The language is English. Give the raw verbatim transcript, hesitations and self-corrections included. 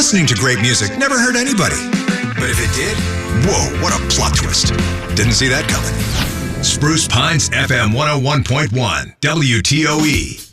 Listening to great music never hurt anybody. But if it did, whoa, what a plot twist. Didn't see that coming. Spruce Pines F M one oh one point one, W T O E.